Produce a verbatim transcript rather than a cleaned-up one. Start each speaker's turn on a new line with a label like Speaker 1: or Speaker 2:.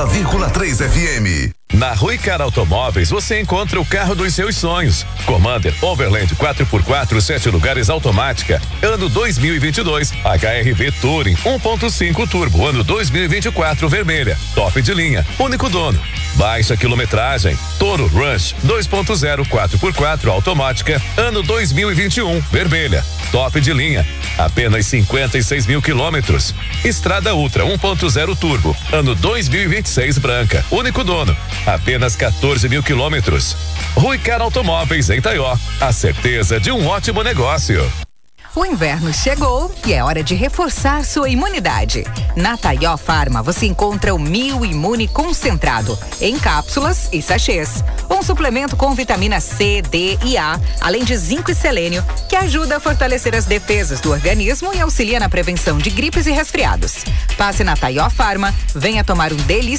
Speaker 1: noventa vírgula três F M.
Speaker 2: Na Rui Cara Automóveis você encontra o carro dos seus sonhos. Commander Overland quatro por quatro, sete lugares automática, ano dois mil e vinte e dois. H R V Touring um ponto cinco turbo, ano dois mil e vinte e quatro, vermelha. Top de linha, único dono. Baixa quilometragem. Toro Rush dois ponto zero, quatro por quatro automática, ano dois mil e vinte e um, vermelha. Top de linha, apenas cinquenta e seis mil quilômetros. Estrada Ultra um ponto zero turbo, ano dois mil e vinte e seis, branca, único dono. Apenas quatorze mil quilômetros. Rui Cara Automóveis em Taió. A certeza de um ótimo negócio.
Speaker 3: O inverno chegou e é hora de reforçar sua imunidade. Na Taió Farma você encontra o Mil Imune Concentrado em cápsulas e sachês. Um suplemento com vitamina C, D e A, além de zinco e selênio, que ajuda a fortalecer as defesas do organismo e auxilia na prevenção de gripes e resfriados. Passe na Taió Farma, venha tomar um delicioso